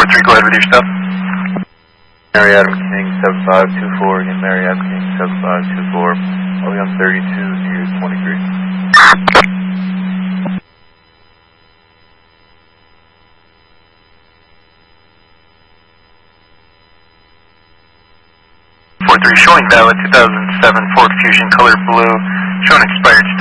4-3, go ahead with your stuff. Mary Adam King 7524, again Mary Adam King 7524, I'll be on 32 near 23. 4-3, showing valid 2007 Ford Fusion color blue, showing expired